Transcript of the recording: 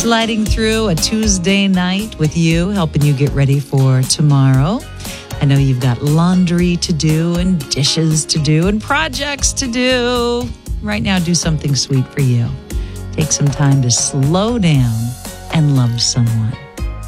sliding through a Tuesday night with you, helping you get ready for tomorrow. I know you've got laundry to do and dishes to do and projects to do. Right now, do something sweet for you. Take some time to slow down and love someone.